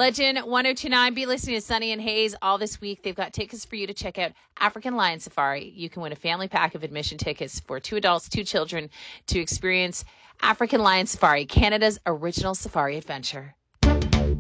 Legend 1029. Be listening to Sunny and Hayes all this week. They've got tickets for you to check out African Lion Safari. You can win a family pack of admission tickets for 2 adults, 2 children to experience African Lion Safari, Canada's original safari adventure.